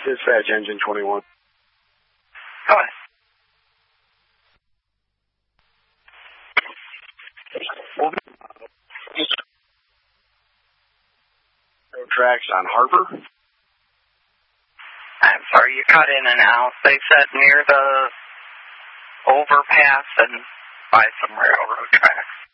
Dispatch engine 21. Go ahead. Tracks on Harper. I'm sorry, you cut in and out. They said near the overpass and by some railroad tracks.